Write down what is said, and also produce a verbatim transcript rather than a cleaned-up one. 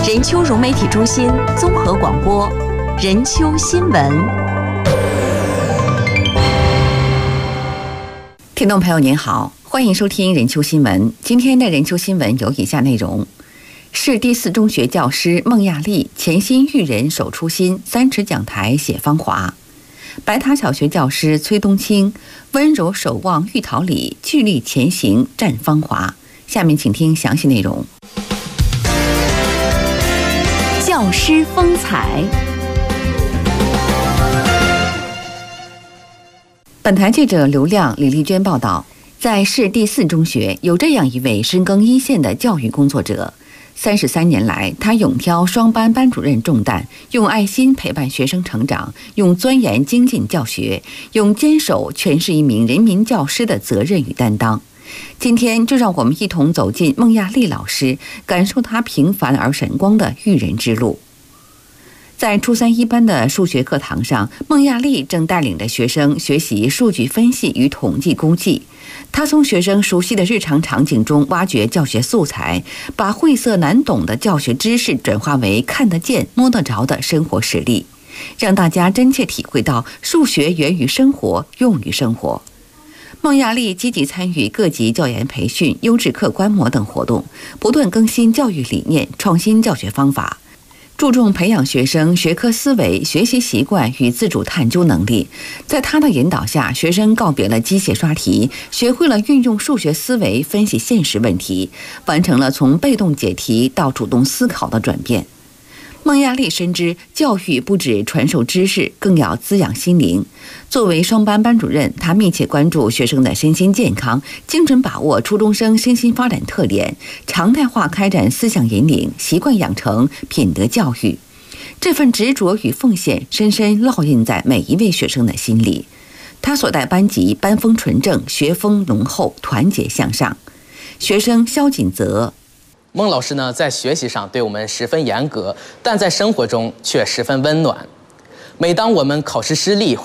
任丘融媒体中心综合广播，任丘新闻。听众朋友您好，欢迎收听任丘新闻。今天的任丘新闻有以下内容：市第四中学教师孟亚丽潜心育人守初心，三尺讲台写芳华；白塔小学教师崔冬青温柔守望玉桃李，聚力前行绽芳华。下面请听详细内容。教师风采。本台记者刘亮、李丽娟报道，在市第四中学有这样一位深耕一线的教育工作者。三十三年来，他勇挑双班班主任重担，用爱心陪伴学生成长，用钻研精进教学，用坚守诠释一名人民教师的责任与担当。今天就让我们一同走进孟亚丽老师，感受她平凡而闪光的育人之路。在初三一班的数学课堂上，孟亚丽正带领着学生学习数据分析与统计估计。她从学生熟悉的日常场景中挖掘教学素材，把晦涩难懂的教学知识转化为看得见、摸得着的生活实例，让大家真切体会到数学源于生活，用于生活。孟亚丽积极参与各级教研培训、优质课观摩等活动，不断更新教育理念，创新教学方法，注重培养学生学科思维、学习习惯与自主探究能力。在他的引导下，学生告别了机械刷题，学会了运用数学思维分析现实问题，完成了从被动解题到主动思考的转变。孟亚丽深知，教育不止传授知识，更要滋养心灵。作为双班班主任，她密切关注学生的身心健康，精准把握初中生身心发展特点，常态化开展思想引领、习惯养成、品德教育。这份执着与奉献深深烙印在每一位学生的心里。她所带班级班风纯正，学风浓厚，团结向上。学生肖锦泽。 孟老师呢，在学习上对我们十分严格，但在生活中却十分温暖。每当我们考试失利